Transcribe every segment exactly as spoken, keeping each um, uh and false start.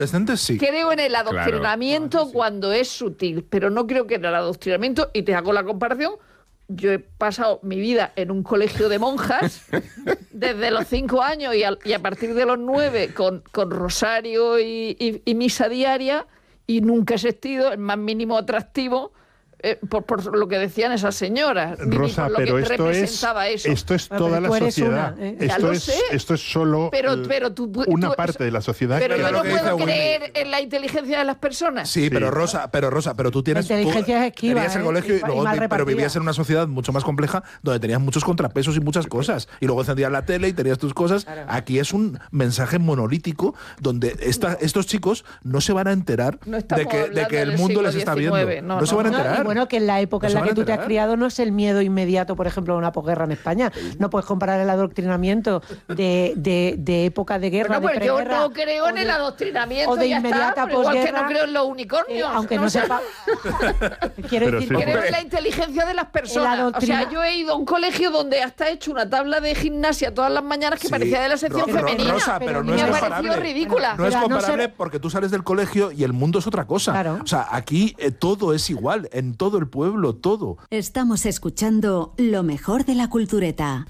Adolescentes sí. Creo en el adoctrinamiento claro. cuando es sutil, pero no creo que en el adoctrinamiento, y te hago la comparación, yo he pasado mi vida en un colegio de monjas desde los cinco años y a, y a partir de los nueve con, con rosario y, y, y misa diaria, y nunca he sentido el más mínimo atractivo Eh, por, por lo que decían esas señoras. Rosa, por lo pero que esto representaba es, eso. esto es toda pero la sociedad. Una, ¿eh? esto, es, sé, esto es solo pero, pero tú, una tú, parte de la sociedad. Pero que yo no puedo Wendy. creer en la inteligencia de las personas. Sí, sí, pero Rosa, pero Rosa, pero tú tienes... La inteligencia tú es esquiva, tenías el ¿eh? colegio y, y luego, mal pero vivías en una sociedad mucho más compleja donde tenías muchos contrapesos y muchas cosas. Y luego encendías la tele y tenías tus cosas. Claro. Aquí es un mensaje monolítico donde esta, estos chicos no se van a enterar no de que, de que el mundo les está viendo. No, no, no se van a no, enterar. Y bueno, que en la época no en la que tú te has criado no es el miedo inmediato, por ejemplo, de una posguerra en España. No puedes comparar el adoctrinamiento de, de, de época de guerra, bueno, de pues preguerra. Yo no creo en de, el adoctrinamiento o de ya inmediata está, igual que posguerra. no creo en los unicornios. Eh, aunque no, no sepa... Quiero decir, sí, creo en la inteligencia de las personas. Adoctrina... O sea, yo he ido a un colegio donde hasta he hecho una tabla de gimnasia todas las mañanas que sí, parecía de la sección ro, femenina. Rosa, pero, pero no me es ha comparable. parecido ridícula. No es pero comparable no ser... porque tú sales del colegio y el mundo es otra cosa. Claro. O sea, aquí eh, todo es igual, en todo el pueblo, todo. Estamos escuchando lo mejor de la cultureta.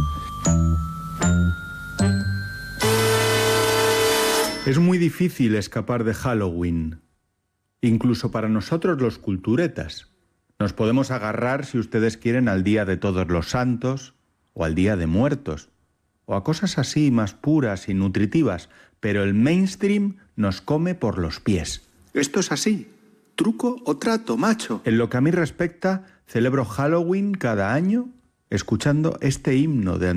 Es muy difícil escapar de Halloween, incluso para nosotros los culturetas. Nos podemos agarrar, si ustedes quieren, al Día de Todos los Santos o al Día de Muertos, o a cosas así más puras y nutritivas, pero el mainstream nos come por los pies. Esto es así, truco o trato, macho. En lo que a mí respecta, celebro Halloween cada año escuchando este himno de